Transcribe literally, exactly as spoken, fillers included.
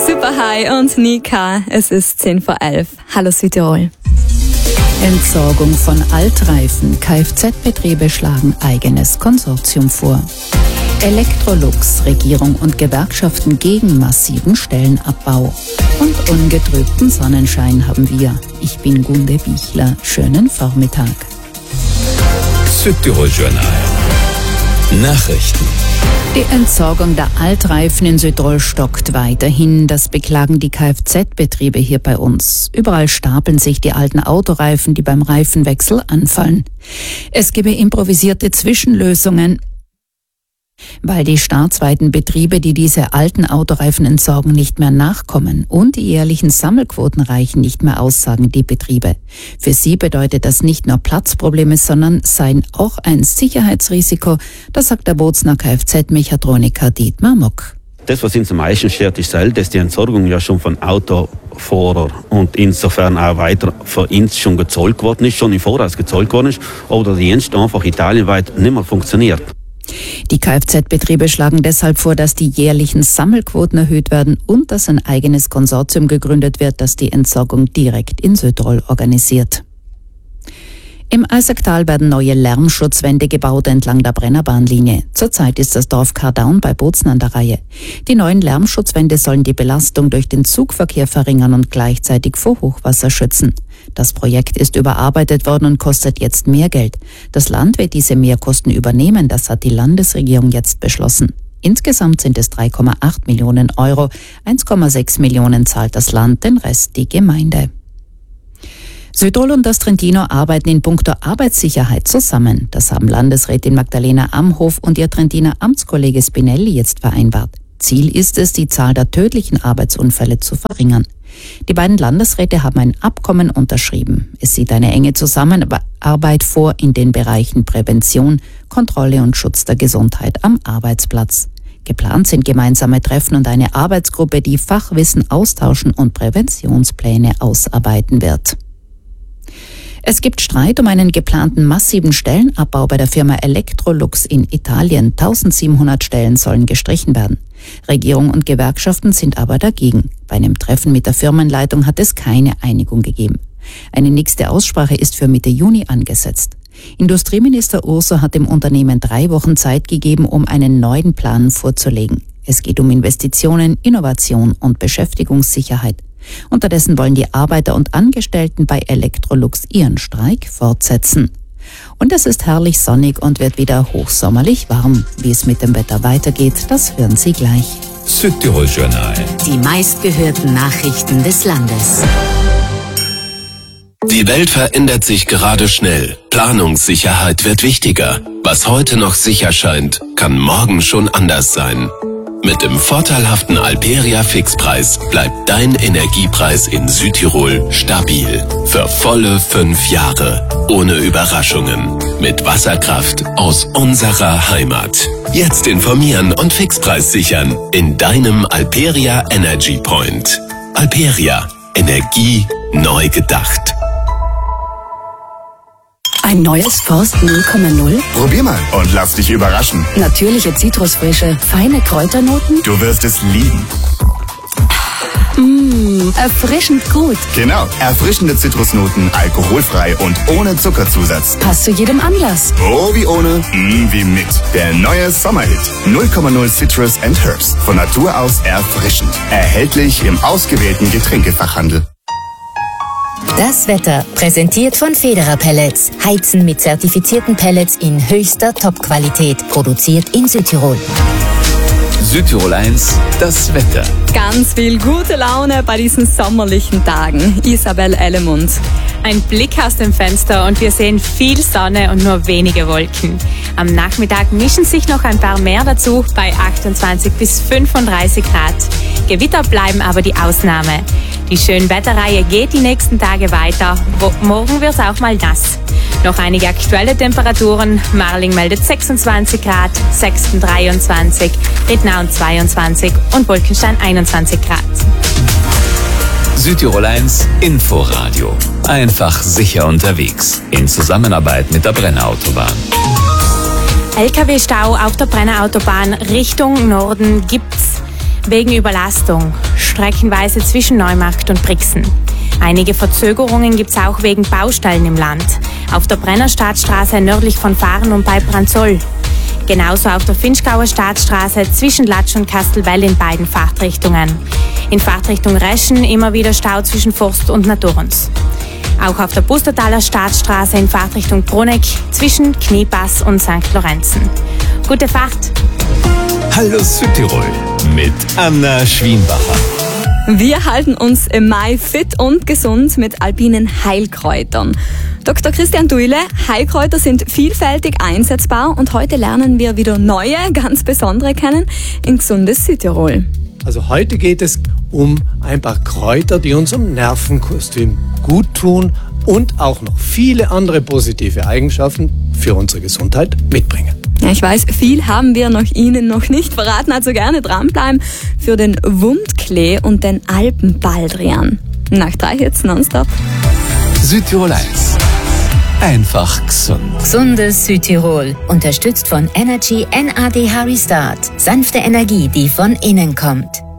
Super High und Nika. Es ist zehn vor elf. Hallo Südtirol. Entsorgung von Altreifen. Kfz-Betriebe schlagen eigenes Konsortium vor. Electrolux, Regierung und Gewerkschaften gegen massiven Stellenabbau. Und ungetrübten Sonnenschein haben wir. Ich bin Gunde Bichler. Schönen Vormittag. Südtirol Journal. Nachrichten. Die Entsorgung der Altreifen in Südtirol stockt weiterhin. Das beklagen die Kfz-Betriebe hier bei uns. Überall stapeln sich die alten Autoreifen, die beim Reifenwechsel anfallen. Es gebe improvisierte Zwischenlösungen, weil die staatsweiten Betriebe, die diese alten Autoreifen entsorgen, nicht mehr nachkommen und die jährlichen Sammelquoten reichen nicht mehr aus, sagen die Betriebe. Für sie bedeutet das nicht nur Platzprobleme, sondern seien auch ein Sicherheitsrisiko, das sagt der Bozner Kfz-Mechatroniker Dietmar Mock. Das, was uns am meisten stört, ist halt, dass die Entsorgung ja schon von Autofahrern und insofern auch weiter von uns schon gezahlt worden ist, schon im Voraus gezahlt worden ist, oder die Dienst einfach italienweit nicht mehr funktioniert. Die Kfz-Betriebe schlagen deshalb vor, dass die jährlichen Sammelquoten erhöht werden und dass ein eigenes Konsortium gegründet wird, das die Entsorgung direkt in Südtirol organisiert. Im Eisacktal werden neue Lärmschutzwände gebaut entlang der Brennerbahnlinie. Zurzeit ist das Dorf Kardaun bei Bozen an der Reihe. Die neuen Lärmschutzwände sollen die Belastung durch den Zugverkehr verringern und gleichzeitig vor Hochwasser schützen. Das Projekt ist überarbeitet worden und kostet jetzt mehr Geld. Das Land wird diese Mehrkosten übernehmen, das hat die Landesregierung jetzt beschlossen. Insgesamt sind es drei Komma acht Millionen Euro, eins Komma sechs Millionen zahlt das Land, den Rest die Gemeinde. Südtirol und das Trentino arbeiten in puncto Arbeitssicherheit zusammen. Das haben Landesrätin Magdalena Amhof und ihr Trentiner Amtskollege Spinelli jetzt vereinbart. Ziel ist es, die Zahl der tödlichen Arbeitsunfälle zu verringern. Die beiden Landesräte haben ein Abkommen unterschrieben. Es sieht eine enge Zusammenarbeit vor in den Bereichen Prävention, Kontrolle und Schutz der Gesundheit am Arbeitsplatz. Geplant sind gemeinsame Treffen und eine Arbeitsgruppe, die Fachwissen austauschen und Präventionspläne ausarbeiten wird. Es gibt Streit um einen geplanten massiven Stellenabbau bei der Firma Electrolux in Italien. eintausendsiebenhundert Stellen sollen gestrichen werden. Regierung und Gewerkschaften sind aber dagegen. Bei einem Treffen mit der Firmenleitung hat es keine Einigung gegeben. Eine nächste Aussprache ist für Mitte Juni angesetzt. Industrieminister Urso hat dem Unternehmen drei Wochen Zeit gegeben, um einen neuen Plan vorzulegen. Es geht um Investitionen, Innovation und Beschäftigungssicherheit. Unterdessen wollen die Arbeiter und Angestellten bei Electrolux ihren Streik fortsetzen. Und es ist herrlich sonnig und wird wieder hochsommerlich warm. Wie es mit dem Wetter weitergeht, das hören Sie gleich. Südtirol Journal. Die meistgehörten Nachrichten des Landes. Die Welt verändert sich gerade schnell. Planungssicherheit wird wichtiger. Was heute noch sicher scheint, kann morgen schon anders sein. Mit dem vorteilhaften Alperia Fixpreis bleibt dein Energiepreis in Südtirol stabil. Für volle fünf Jahre. Ohne Überraschungen. Mit Wasserkraft aus unserer Heimat. Jetzt informieren und Fixpreis sichern in deinem Alperia Energy Point. Alperia. Energie neu gedacht. Ein neues Forst null Komma null? Probier mal und lass dich überraschen. Natürliche Zitrusfrische, feine Kräuternoten? Du wirst es lieben. Mmh, erfrischend gut. Genau, erfrischende Zitrusnoten, alkoholfrei und ohne Zuckerzusatz. Passt zu jedem Anlass. Oh wie ohne, mm wie mit. Der neue Sommerhit. null Komma null Citrus and Herbs. Von Natur aus erfrischend. Erhältlich im ausgewählten Getränkefachhandel. Das Wetter, präsentiert von Federer Pellets. Heizen mit zertifizierten Pellets in höchster Topqualität. Produziert in Südtirol. Südtirol eins, das Wetter. Ganz viel gute Laune bei diesen sommerlichen Tagen. Isabel Ellemund. Ein Blick aus dem Fenster und wir sehen viel Sonne und nur wenige Wolken. Am Nachmittag mischen sich noch ein paar mehr dazu bei achtundzwanzig bis fünfunddreißig Grad. Gewitter bleiben aber die Ausnahme. Die Schönwetterreihe geht die nächsten Tage weiter. Wo, morgen wird es auch mal nass. Noch einige aktuelle Temperaturen. Marling meldet sechsundzwanzig Grad, Sexten dreiundzwanzig, Rittnauen zweiundzwanzig und Wolkenstein einundzwanzig Grad. Südtirol eins Inforadio. Einfach sicher unterwegs. In Zusammenarbeit mit der Brennerautobahn. L K W-Stau auf der Brennerautobahn Richtung Norden gibt's. wegen Überlastung, streckenweise zwischen Neumarkt und Brixen. Einige Verzögerungen gibt es auch wegen Baustellen im Land. Auf der Brenner Staatsstraße nördlich von Fahren und bei Branzoll. Genauso auf der Finchgauer Staatsstraße zwischen Latsch und Kastelwell in beiden Fahrtrichtungen. In Fahrtrichtung Reschen immer wieder Stau zwischen Forst und Naturens. Auch auf der Pustertaler Staatsstraße in Fahrtrichtung Bruneck zwischen Kniepass und Sankt Lorenzen. Gute Fahrt! Hallo Südtirol mit Anna Schwienbacher. Wir halten uns im Mai fit und gesund mit alpinen Heilkräutern. Doktor Christian Duile, Heilkräuter sind vielfältig einsetzbar und heute lernen wir wieder neue, ganz besondere kennen in gesundes Südtirol. Also heute geht es um ein paar Kräuter, die unserem Nervenkostüm gut tun und auch noch viele andere positive Eigenschaften für unsere Gesundheit mitbringen. Ja, ich weiß, viel haben wir noch Ihnen noch nicht verraten, also gerne dranbleiben für den Wundklee und den Alpenbaldrian. Nach drei Hits nonstop. Südtirol eins. Einfach gesund. Gesundes Südtirol. Unterstützt von Energy N A D H Restart. Sanfte Energie, die von innen kommt.